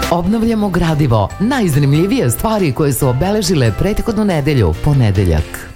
Obnavljamo gradivo, najzanimljivije stvari koje su obeležile prethodnu nedelju, ponedeljak.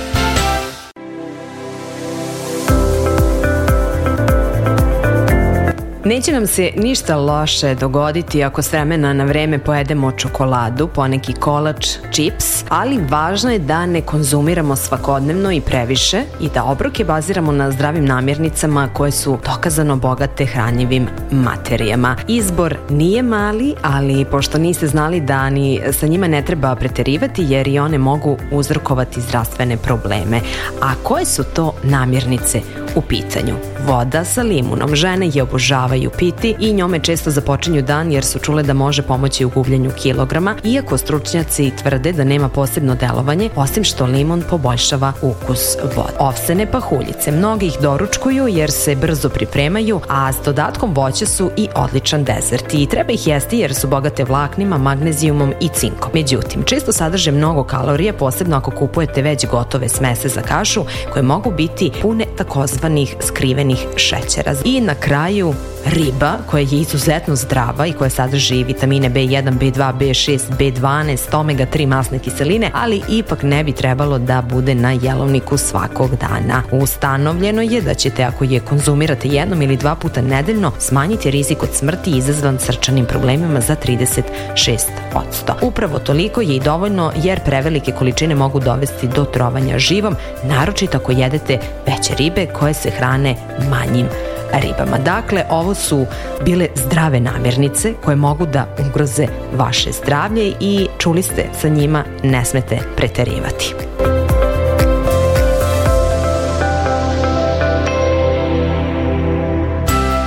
Neće nam se ništa loše dogoditi ako s vremena na vreme pojedemo čokoladu, poneki kolač, čips, ali važno je da ne konzumiramo svakodnevno i previše i da obroke baziramo na zdravim namirnicama koje su dokazano bogate hranjivim materijama. Izbor nije mali, ali pošto niste znali da ni sa njima ne treba preterivati jer i one mogu uzrokovati zdravstvene probleme. A koje su to namirnice u pitanju? Voda sa limunom. Žene je obožavaju piti i njome često započinju dan jer su čule da može pomoći u gubljenju kilograma, iako stručnjaci tvrde da nema posebno delovanje, osim što limun poboljšava ukus vode. Ovsene pahuljice. Mnogi ih doručkuju jer se brzo pripremaju, a s dodatkom voća su i odličan dezert i treba ih jesti jer su bogate vlaknima, magnezijumom i cinkom. Međutim, često sadrže mnogo kalorija, posebno ako kupujete već gotove smese za kašu koje mogu biti pune takozvanih skrivenih šećera. I na kraju riba koja je izuzetno zdrava i koja sadrži vitamine B1, B2, B6, B12, omega-3 masne kiseline, ali ipak ne bi trebalo da bude na jelovniku svakog dana. Ustanovljeno je da ćete, ako je konzumirate jednom ili 2 puta nedeljno, smanjiti rizik od smrti izazvan srčanim problemima za 36%. Upravo toliko je i dovoljno jer prevelike količine mogu dovesti do trovanja živom, naročito ako jedete veće ribe koje se hrane manjim ribama. Dakle, ovo su bile zdrave namirnice koje mogu da ugroze vaše zdravlje i čuli ste, sa njima ne smete preterivati.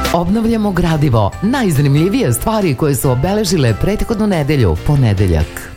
Obnavljamo gradivo, najzanimljivije stvari koje su obeležile prethodnu nedelju, ponedeljak.